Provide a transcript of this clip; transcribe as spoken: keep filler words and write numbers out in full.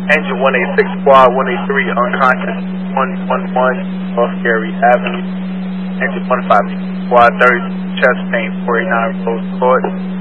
Engine one eighty-six Squad, one eighty-three unconscious, one one one North Gary Avenue. Engine one five Squad, thirty chest pain, four eighty-nine Rose Court.